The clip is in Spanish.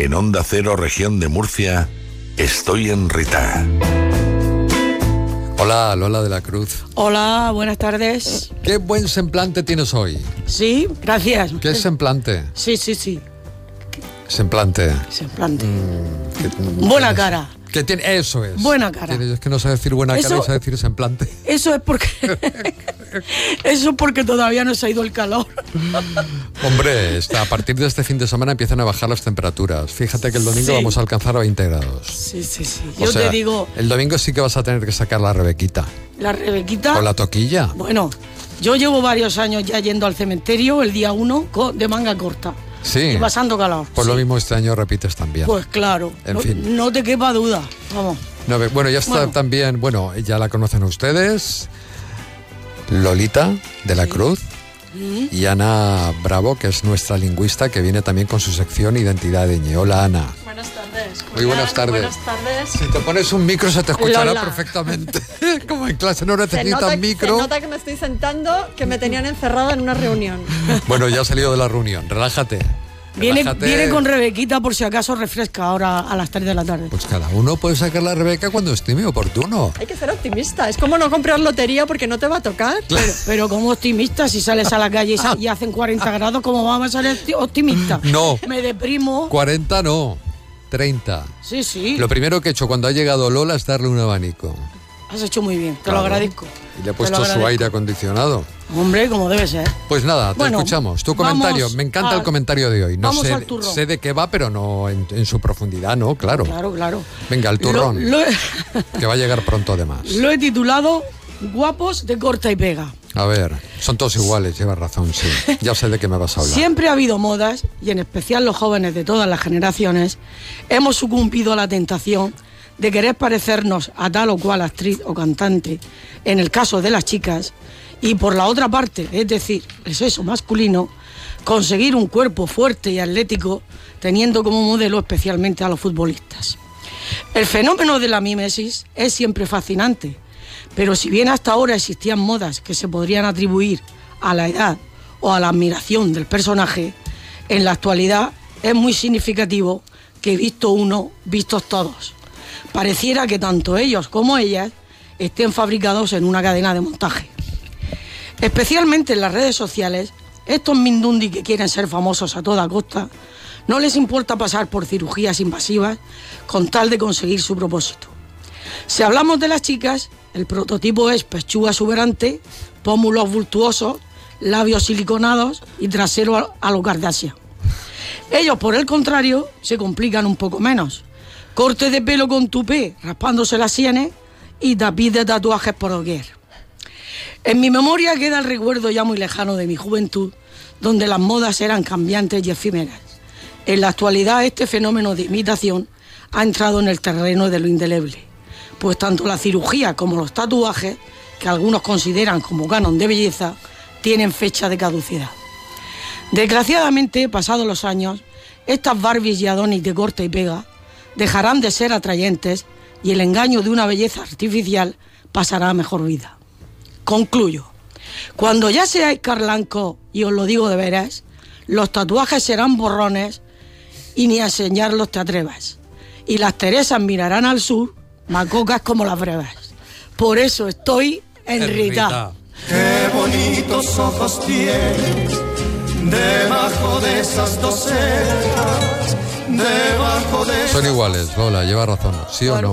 En Onda Cero, región de Murcia, estoy en Rita. Hola, Lola de la Cruz. Hola, buenas tardes. Qué buen semblante tienes hoy. Sí, gracias. ¿Qué es semblante? Sí. Semblante. Buena cara. ¿Qué tiene? Eso es. Buena cara. Es que no sabe decir buena cara y sabe decir semblante. Eso es porque... Eso es porque todavía no se ha ido el calor. Hombre, a partir de este fin de semana empiezan a bajar las temperaturas. Fíjate que el domingo vamos a alcanzar a 20 grados. Sí. Yo te digo... El domingo sí que vas a tener que sacar la Rebequita. ¿La Rebequita? ¿O la toquilla? Bueno, yo llevo varios años ya yendo al cementerio el día 1 de manga corta. Sí. Y pasando calor. Pues lo mismo este año repites también. Pues claro. En fin. No te quepa duda. Vamos. No, bueno, ya está también, ya la conocen ustedes. Lolita de la Cruz y Ana Bravo, que es nuestra lingüista, que viene también con su sección Identidad Eñe. Hola, Ana. Buenas tardes. Muy buenas tardes. Buenas tardes. Si te pones un micro se te escuchará Lola. Perfectamente. Como en clase no necesitas micro. Se nota que me estoy sentando, que me tenían encerrada en una reunión. Bueno, ya ha salido de la reunión. Relájate. Viene con Rebequita por si acaso refresca ahora a las 3 de la tarde. Pues cada uno puede sacar la Rebeca cuando estime oportuno. Hay que ser optimista. Es como no comprar lotería porque no te va a tocar. Pero como optimista, si sales a la calle y hacen 40 grados, ¿cómo vamos a ser optimista? No. Me deprimo. 40 no, 30. Sí. Lo primero que he hecho cuando ha llegado Lola es darle un abanico. Has hecho muy bien, te lo agradezco. Y le he puesto su aire acondicionado. Hombre, como debe ser. Pues nada, te escuchamos. Tu comentario, me encanta el comentario de hoy. No sé de qué va, pero no en su profundidad, ¿no? Claro. Claro. Venga, el turrón. Que va a llegar pronto además. Lo he titulado Guapos de corta y pega. A ver, son todos iguales, llevas razón, sí. Ya sé de qué me vas a hablar. Siempre ha habido modas, y en especial los jóvenes de todas las generaciones, hemos sucumbido a la tentación de querer parecernos a tal o cual actriz o cantante, en el caso de las chicas, y por la otra parte, es decir, el sexo masculino, conseguir un cuerpo fuerte y atlético, teniendo como modelo especialmente a los futbolistas. El fenómeno de la mimesis es siempre fascinante, pero si bien hasta ahora existían modas que se podrían atribuir a la edad o a la admiración del personaje, en la actualidad es muy significativo que vistos todos. Pareciera que tanto ellos como ellas estén fabricados en una cadena de montaje. Especialmente en las redes sociales, estos mindundi que quieren ser famosos a toda costa, no les importa pasar por cirugías invasivas con tal de conseguir su propósito. Si hablamos de las chicas, el prototipo es pechuga exuberante, pómulos voluptuosos, labios siliconados y trasero a lo Kardashian. Ellos, por el contrario, se complican un poco menos. Corte de pelo con tupé, raspándose las sienes y tapiz de tatuajes por doquier. En mi memoria queda el recuerdo ya muy lejano de mi juventud, donde las modas eran cambiantes y efímeras. En la actualidad este fenómeno de imitación ha entrado en el terreno de lo indeleble, pues tanto la cirugía como los tatuajes, que algunos consideran como canon de belleza, tienen fecha de caducidad. Desgraciadamente, pasados los años, estas Barbies y Adonis de corta y pega dejarán de ser atrayentes y el engaño de una belleza artificial pasará a mejor vida. Concluyo. Cuando ya seáis carlancos, y os lo digo de veras, los tatuajes serán borrones y ni a enseñarlos te atrevas. Y las Teresas mirarán al sur, macocas como las brevas. Por eso estoy en Rita. Qué bonitos ojos tienes debajo de esas dos cejas. Son iguales, Lola, lleva razón, ¿sí o no?